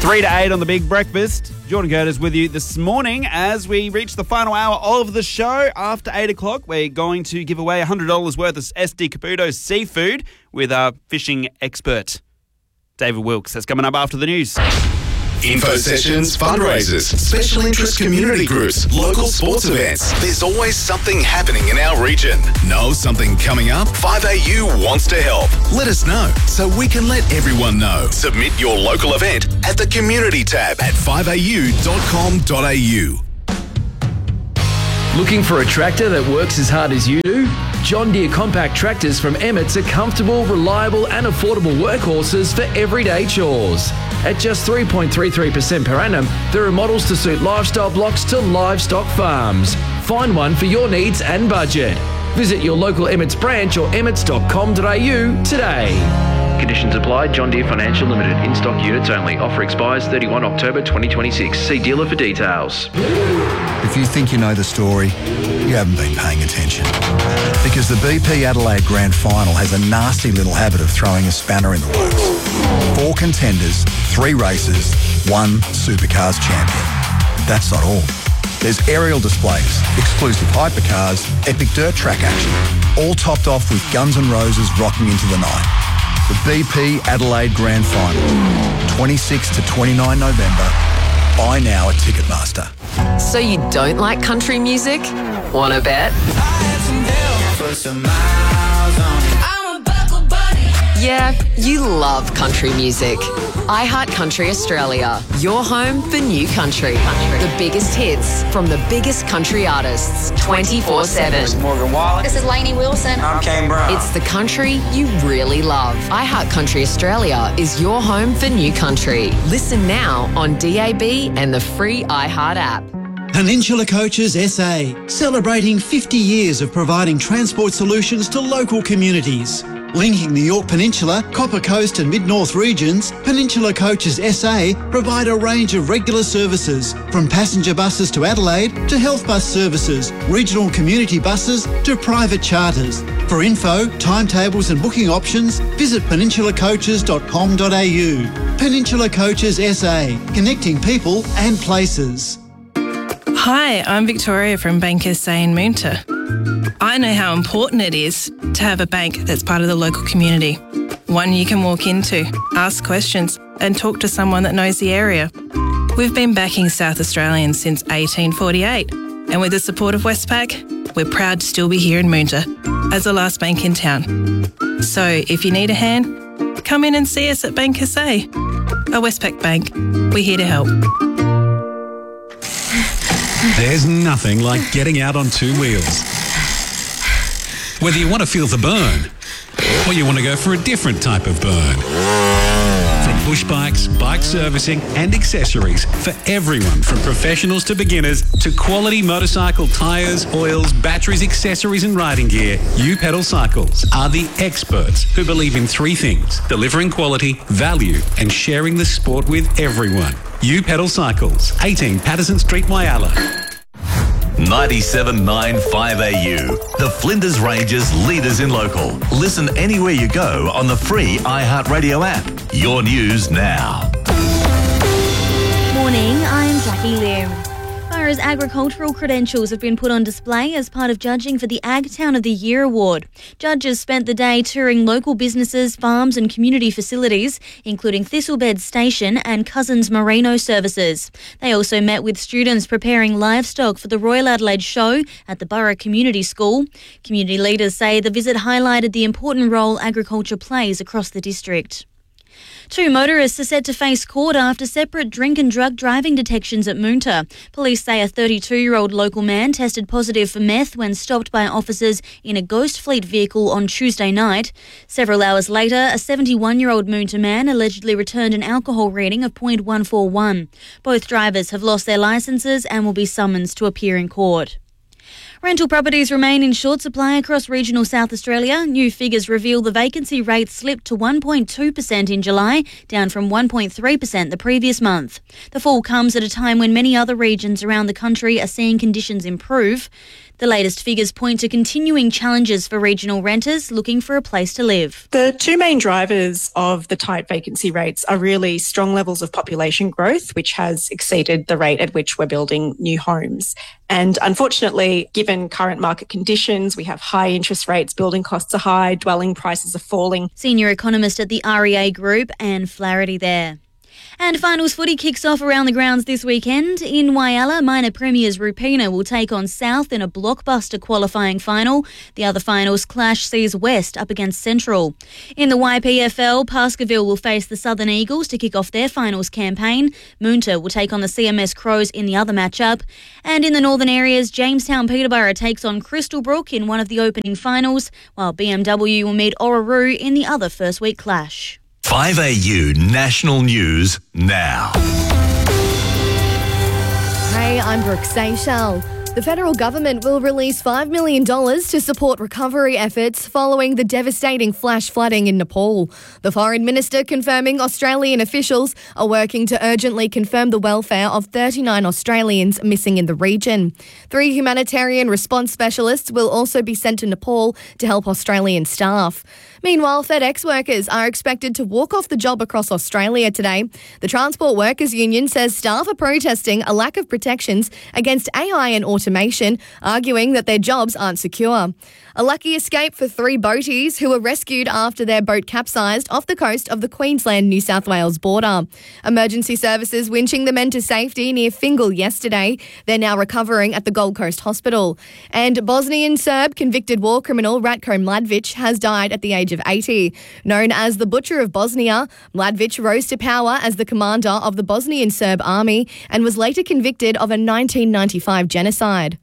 3 to 8 on The Big Breakfast. Jordan Curtis with you this morning as we reach the final hour of the show. After 8 o'clock, we're going to give away $100 worth of SD Caputo seafood with our fishing expert, David Wilkes. That's coming up after the news. Info sessions, fundraisers, special interest community groups, local sports events. There's always something happening in our region. Know something coming up? 5AU wants to help. Let us know so we can let everyone know. Submit your local event at the community tab at 5au.com.au. Looking for a tractor that works as hard as you do? John Deere compact tractors from Emmett's are comfortable, reliable and affordable workhorses for everyday chores. At just 3.33% per annum, there are models to suit lifestyle blocks to livestock farms. Find one for your needs and budget. Visit your local Emmett's branch or emmets.com.au today. Conditions apply. John Deere Financial Limited. In-stock units only. Offer expires 31 October 2026. See dealer for details. If you think you know the story, you haven't been paying attention. Because the BP Adelaide Grand Final has a nasty little habit of throwing a spanner in the works. 4 contenders, 3 races, 1 Supercars champion. That's not all. There's aerial displays, exclusive hypercars, epic dirt track action, all topped off with Guns N' Roses rocking into the night. The BP Adelaide Grand Final, 26 to 29 November. Buy now at Ticketmaster. So you don't like country music? Wanna bet? Yeah, you love country music. iHeart Country Australia, your home for new country. The biggest hits from the biggest country artists, 24/7. Morgan Wallen. This is Lainey Wilson. I'm Kane Brown. It's the country you really love. iHeart Country Australia is your home for new country. Listen now on DAB and the free iHeart app. Peninsula Coaches SA, celebrating 50 years of providing transport solutions to local communities. Linking the Yorke Peninsula, Copper Coast and Mid-North regions, Peninsula Coaches SA provide a range of regular services, from passenger buses to Adelaide to health bus services, regional community buses to private charters. For info, timetables and booking options, visit peninsulacoaches.com.au. Peninsula Coaches SA, connecting people and places. Hi, I'm Victoria from Bank SA in Moonta. I know how important it is to have a bank that's part of the local community. One you can walk into, ask questions and talk to someone that knows the area. We've been backing South Australians since 1848 and with the support of Westpac, we're proud to still be here in Moonta as the last bank in town. So if you need a hand, come in and see us at Bank SA. A Westpac Bank, we're here to help. There's nothing like getting out on 2 wheels. Whether you want to feel the burn or you want to go for a different type of burn. From bush bikes, bike servicing and accessories for everyone from professionals to beginners to quality motorcycle tyres, oils, batteries, accessories and riding gear, U Pedal Cycles are the experts who believe in 3 things: delivering quality, value and sharing the sport with everyone. U Pedal Cycles, 18 Patterson Street, Wyala. 97.9 5AU, the Flinders Ranges leaders in local. Listen anywhere you go on the free iHeartRadio app. Your news now. Morning, I'm Jackie Lim. Burra's agricultural credentials have been put on display as part of judging for the Ag Town of the Year award. Judges spent the day touring local businesses, farms and community facilities, including Thistlebed Station and Cousins Merino Services. They also met with students preparing livestock for the Royal Adelaide Show at the Burra Community School. Community leaders say the visit highlighted the important role agriculture plays across the district. 2 motorists are set to face court after separate drink and drug driving detections at Moonta. Police say a 32-year-old local man tested positive for meth when stopped by officers in a Ghost Fleet vehicle on Tuesday night. Several hours later, a 71-year-old Moonta man allegedly returned an alcohol reading of .141. Both drivers have lost their licences and will be summoned to appear in court. Rental properties remain in short supply across regional South Australia. New figures reveal the vacancy rate slipped to 1.2% in July, down from 1.3% the previous month. The fall comes at a time when many other regions around the country are seeing conditions improve. The latest figures point to continuing challenges for regional renters looking for a place to live. The two main drivers of the tight vacancy rates are really strong levels of population growth, which has exceeded the rate at which we're building new homes. And unfortunately, given current market conditions, we have high interest rates, building costs are high, dwelling prices are falling. Senior economist at the REA Group, Anne Flaherty there. And finals footy kicks off around the grounds this weekend. In Whyalla, minor premiers Rupina will take on South in a blockbuster qualifying final. The other finals clash sees West up against Central. In the YPFL, Pascoeville will face the Southern Eagles to kick off their finals campaign. Moonta will take on the CMS Crows in the other matchup. And in the northern areas, Jamestown Peterborough takes on Crystal Brook in one of the opening finals, while BMW will meet Orroroo in the other first week clash. 5AU National News now. Hey, I'm Brooke Seychelles. The federal government will release $5 million to support recovery efforts following the devastating flash flooding in Nepal. The foreign minister confirming Australian officials are working to urgently confirm the welfare of 39 Australians missing in the region. 3 humanitarian response specialists will also be sent to Nepal to help Australian staff. Meanwhile, FedEx workers are expected to walk off the job across Australia today. The Transport Workers Union says staff are protesting a lack of protections against AI and automation, arguing that their jobs aren't secure. A lucky escape for 3 boaties who were rescued after their boat capsized off the coast of the Queensland-New South Wales border. Emergency services winching the men to safety near Fingal yesterday. They're now recovering at the Gold Coast Hospital. And Bosnian Serb convicted war criminal Ratko Mladic has died at the age of 80. Known as the Butcher of Bosnia, Mladic rose to power as the commander of the Bosnian Serb army and was later convicted of a 1995 genocide.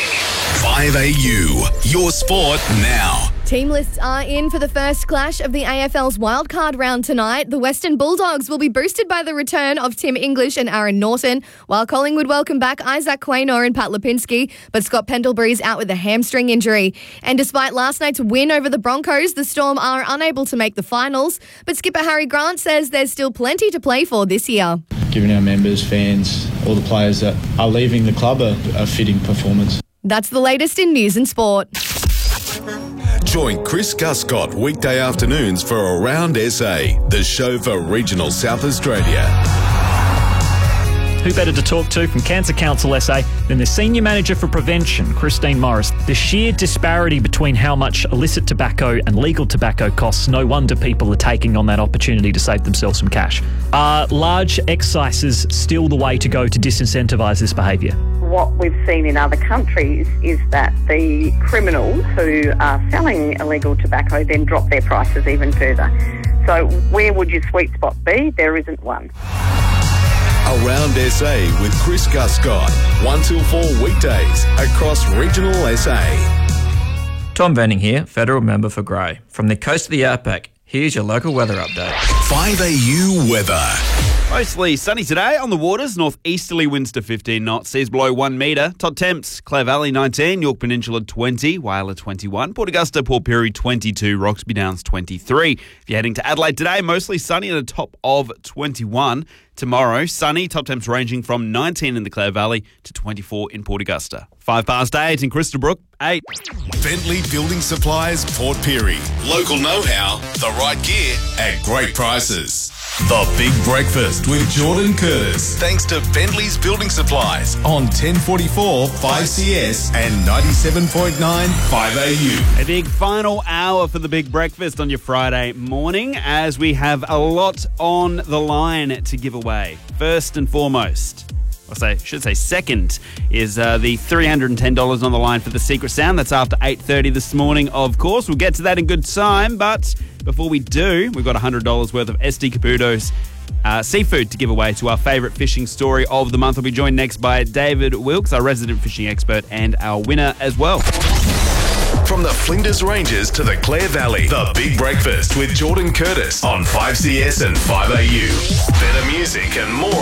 5AU, your sport now. Team lists are in for the first clash of the AFL's wildcard round tonight. The Western Bulldogs will be boosted by the return of Tim English and Aaron Norton, while Collingwood welcome back Isaac Quaynor and Pat Lipinski, but Scott Pendlebury's out with a hamstring injury. And despite last night's win over the Broncos, the Storm are unable to make the finals, but skipper Harry Grant says there's still plenty to play for this year. Giving our members, fans, all the players that are leaving the club a fitting performance. That's the latest in news and sport. Join Chris Guscott weekday afternoons for Around SA, the show for regional South Australia. Who better to talk to from Cancer Council SA than the Senior Manager for Prevention, Christine Morris? The sheer disparity between how much illicit tobacco and legal tobacco costs, no wonder people are taking on that opportunity to save themselves some cash. Are large excises still the way to go to disincentivise this behaviour? What we've seen in other countries is that the criminals who are selling illegal tobacco then drop their prices even further. So where would your sweet spot be? There isn't one. Around SA with Chris Guscott, 1 till 4 weekdays across regional SA. Tom Venning here, Federal Member for Grey. From the coast of the Outback, here's your local weather update. 5AU weather. Mostly sunny today on the waters. Northeasterly winds to 15 knots. Seas below 1 metre. Top temps, Clare Valley 19, York Peninsula 20, Whyalla 21, Port Augusta, Port Pirie 22, Roxby Downs 23. If you're heading to Adelaide today, mostly sunny at a top of 21. Tomorrow, sunny, top temps ranging from 19 in the Clare Valley to 24 in Port Augusta. 8:05 in Crystal Brook, 8. Bentley Building Supplies, Port Pirie. Local know-how, the right gear at great prices. The Big Breakfast with Jordan Curtis. Thanks to Bentley's Building Supplies on 1044 5CS and 97.9 5AU. A big final hour for the Big Breakfast on your Friday morning as we have a lot on the line to give away. First and foremost, should say second, is the $310 on the line for the Secret Sound. That's after 8:30 this morning, of course. We'll get to that in good time, but before we do, we've got $100 worth of SD Caputo's seafood to give away to our favourite fishing story of the month. We'll be joined next by David Wilkes, our resident fishing expert, and our winner as well. From the Flinders Ranges to the Clare Valley, the Big Breakfast with Jordan Curtis on 5CS and 5AU. Better music and more